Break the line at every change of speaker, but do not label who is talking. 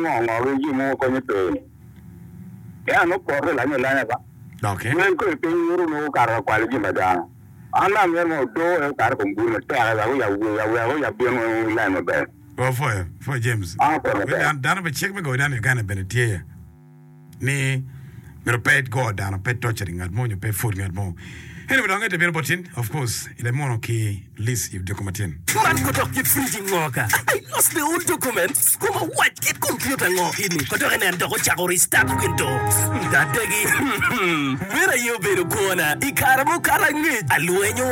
ng'o ji mo ko ni pe ya no por la ni la ba
Okay.
men ko pe yuru no kar kwa ji ma da ana me mo do kar ko mbur ta la ya bi no la no be
Oh, for James. Dan be check me go down Uganda benetie. Ni me pet go down pet torturing at mo you pay food at mo. Anyway, don't get the button, of course. In the morning, okay, list if documentin.
Man, go talk get printing worker. I lost the old documents. Come on, what? Get computer ngo hini. Go talk and go check or start window. That degi. Where are you, Beru Kona? Ikaramu karangi. Aluenyo